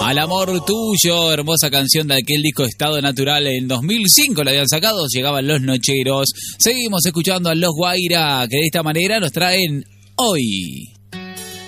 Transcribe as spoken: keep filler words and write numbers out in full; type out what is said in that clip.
Al amor tuyo, hermosa canción de aquel disco Estado Natural. En dos mil cinco la habían sacado, llegaban Los Nocheros. Seguimos escuchando a Los Guaira, que de esta manera nos traen Hoy.